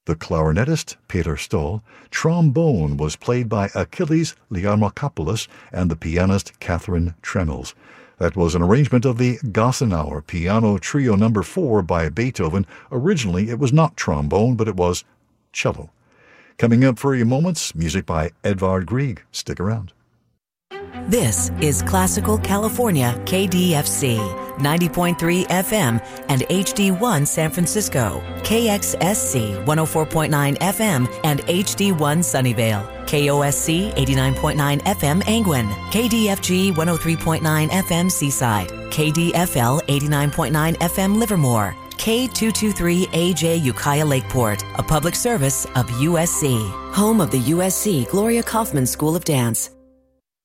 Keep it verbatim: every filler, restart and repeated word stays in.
the clarinetist Peter Stoll, trombone was played by Achilles Liarmakopoulos and the pianist Catherine Tremels. That was an arrangement of the Gossenauer Piano Trio Number four by Beethoven. Originally, it was not trombone, but it was cello. Coming up for a few moments, music by Edvard Grieg. Stick around. This is Classical California K D F C, ninety point three F M and H D one San Francisco, K X S C one oh four point nine F M and H D one Sunnyvale, K O S C eighty-nine point nine F M Angwin, K D F G one oh three point nine F M Seaside, K D F L eighty-nine point nine F M Livermore, K two twenty-three A J Ukiah Lakeport, a public service of U S C, home of the U S C Gloria Kaufman School of Dance.